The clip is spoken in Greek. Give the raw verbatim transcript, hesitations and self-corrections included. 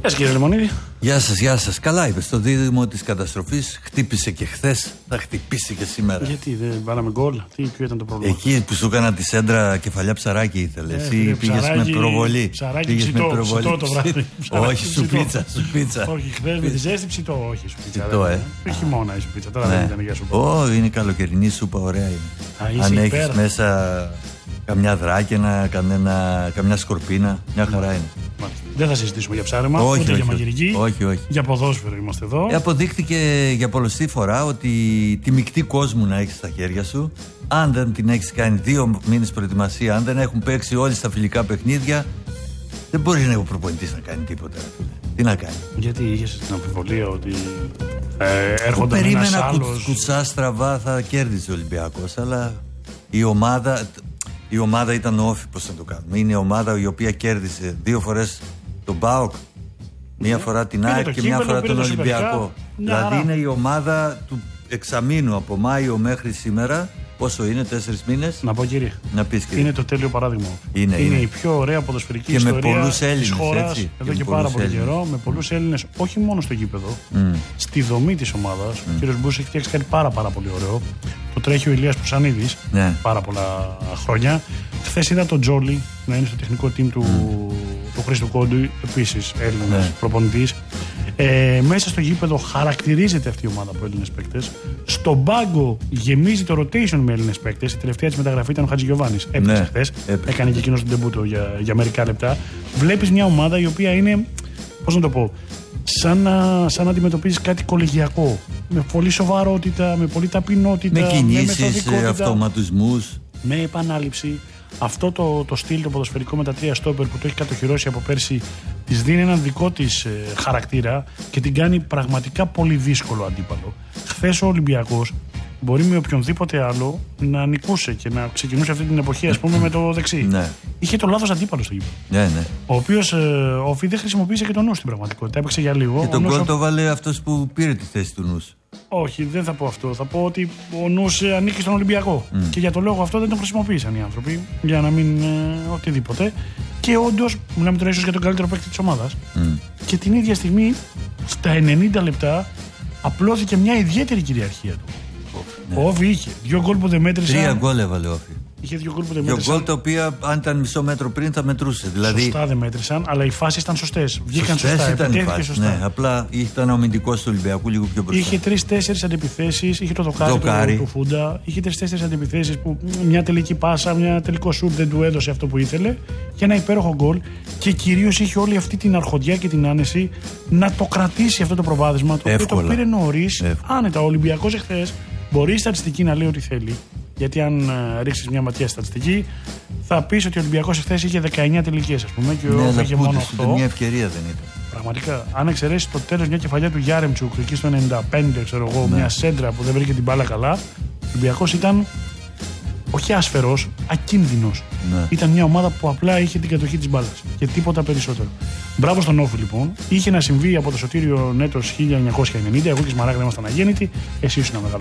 Πες κύριε Λεμονίδη. Γεια σας, γεια σας. Καλά είπες. Το δίδυμο της καταστροφής χτύπησε και χθες, θα χτυπήσει και σήμερα. Γιατί δεν βάλαμε γκολ, τι, ποιο ήταν το πρόβλημα? Εκεί που σου έκανα τη σέντρα κεφαλιά ψαράκι ήθελε. Ε, Εσύ πήγες με προβολή. Ψαράκι πήγες ψητό, με προβολή. ψητό το βράδυ. Όχι, σου πίτσα, σου πίτσα. Όχι, χθες με τη ζέστη ψητό, όχι σου πίτσα. Ψητό, ε. Όχι χειμώνα η σου πίτσα, τώρα δεν ήταν για σούπα. Ω, είναι καλοκαιρινή σούπα, ωραία είναι. Αν έχεις μέσα καμιά δράκαινα, κανένα, καμιά σκορπίνα, μια χαρά είναι. Μάλιστα. Δεν θα συζητήσουμε για ψάρεμα, όχι, ούτε όχι, για μαγειρική. Όχι, όχι. Για ποδόσφαιρο είμαστε εδώ. Ε, αποδείχθηκε για πολλωστή φορά ότι τη μεικτή κόσμου να έχεις στα χέρια σου, αν δεν την έχεις κάνει δύο μήνες προετοιμασία, αν δεν έχουν παίξει όλοι στα φιλικά παιχνίδια, δεν μπορεί να ο προπονητής να κάνει τίποτα. Τι να κάνει? Γιατί είχες την αμφιβολία ότι ε, έρχονταν ένας περίμενα άλλος... κουτσά στραβά θα κέρδιζε ο Ολυμπιακός, αλλά η ομάδα, η ομάδα ήταν όφη, πώς να το κάνουμε. Είναι η ομάδα η οποία κέρδισε δύο φορές τον ΠΑΟΚ, μία ναι. φορά την ΑΕΚ και μία φορά τον Ολυμπιακό. Δηλαδή είναι η ομάδα του εξαμήνου από Μάιο μέχρι σήμερα. Πόσο είναι, τέσσερις μήνες? Να πω κύριε, να πεις, κύριε. Είναι το τέλειο παράδειγμα. Είναι, είναι, είναι. η πιο ωραία ποδοσφαιρική και ιστορία της χώρας έτσι, εδώ και και πάρα πολύ Έλληνες. καιρό. Με πολλούς Έλληνες, όχι μόνο στο γήπεδο, mm. στη δομή της ομάδας. Mm. Ο κύριος Μπούς έχει φτιάξει κάτι πάρα, πάρα πολύ ωραίο. Το τρέχει ο Ηλίας Πουσανίδης ναι. πάρα πολλά χρόνια. Χθες είδα τον Τζόλι να είναι στο τεχνικό team του, mm. του Χρήστου Κόντου, επίσης Έλληνας ναι. προπονητής. Ε, μέσα στο γήπεδο χαρακτηρίζεται αυτή η ομάδα από Έλληνες παίκτες. Στον πάγκο γεμίζει το rotation με Έλληνες παίκτες. Η τελευταία της μεταγραφή ήταν ο Χατζηγιοβάνης. Έπαιξε ναι, χθες. Έκανε και εκείνος τον ντεμπούτο για, για μερικά λεπτά. Βλέπεις μια ομάδα η οποία είναι, πώς να το πω, σαν να, σαν να αντιμετωπίζεις κάτι κολεγιακό. Με πολύ σοβαρότητα, με πολύ ταπεινότητα. Με κινήσεις, με αυτοματισμούς. Με επανάληψη. Αυτό το, το στυλ το ποδοσφαιρικό με τα τρία στόπερ που το έχει κατοχυρώσει από πέρσι, της δίνει έναν δικό της ε, χαρακτήρα και την κάνει πραγματικά πολύ δύσκολο αντίπαλο. Χθες ο Ολυμπιακός μπορεί με οποιονδήποτε άλλο να νικούσε και να ξεκινούσε αυτή την εποχή, ας πούμε, με το δεξί. Ναι. Είχε το λάθος αντίπαλο στο γήπεδο. Ναι, ναι. Ο οποίος ε, ο Φι δεν χρησιμοποίησε και τον νου στην πραγματικότητα. Έπαιξε για λίγο. Και τον γκολ ο... το βάλε αυτός που πήρε τη θέση του νους. Όχι, δεν θα πω αυτό. Θα πω ότι ο νους ανήκει στον Ολυμπιακό. Mm. Και για το λόγο αυτό δεν τον χρησιμοποίησαν οι άνθρωποι. Για να μην ε, οτιδήποτε. Και όντως, μιλάμε τώρα ίσως για τον καλύτερο παίκτη της ομάδας. Mm. Και την ίδια στιγμή, στα ενενήντα λεπτά, απλώθηκε μια ιδιαίτερη κυριαρχία του. Ναι. Ο Όφη είχε δύο γκολ που δεν μέτρησαν. Τρία γκολ έβαλε ο Όφη. Είχε δύο γκολ που δεν δύο μέτρησαν. γκολ τα οποία, αν ήταν μισό μέτρο πριν, θα μετρούσε. Δηλαδή... Σωστά δεν μέτρησαν, αλλά οι φάσεις ήταν σωστές. Βγήκαν σωστές σωστά. Ήταν οι φάσεις, σωστά. ναι, απλά ήταν ο αμυντικός του Ολυμπιακού λίγο πιο μπροστά. Είχε τρεις-τέσσερις αντεπιθέσεις. Είχε το δοκάρι του, του Φούντα. Είχε τρεις-τέσσερις αντεπιθέσεις που μια τελική πάσα, μια τελικό σουτ δεν του έδωσε αυτό που ήθελε. Και ένα υπέροχο γκολ. Και κυρίως είχε όλη αυτή την αρχοντιά και την άνεση να το κρατήσει αυτό το προβάδισμα. Το οποίο το πήρε νωρίς, άνετα. Ο Ολυμπιακός εχθές μπορεί η στατιστική να λέει ό,τι θέλει. Γιατί αν uh, ρίξεις μια ματιά στη στατιστική, θα πεις ότι ο Ολυμπιακός εχθές είχε δεκαεννιά τελικές, ας πούμε, και ο Όφη είχε μόνο οκτώ. Μια ευκαιρία δεν ήταν. Πραγματικά. Αν εξαιρέσεις το τέλος μια κεφαλιά του Γιάρεμτσουκ εκεί στο ενενήντα πέντε, ξέρω εγώ, ναι. μια σέντρα που δεν βρήκε την μπάλα καλά, ο Ολυμπιακός ήταν όχι άσφαιρος, ακίνδυνος. Ναι. Ήταν μια ομάδα που απλά είχε την κατοχή της μπάλας και τίποτα περισσότερο. Μπράβο στον Όφη λοιπόν. Είχε να συμβεί από το Σωτήριο Νέτος χίλια εννιακόσια ενενήντα. Εγώ και η Σμαράγδα ήμασταν αγέννητοι. Εσύ ήσουν μεγάλο.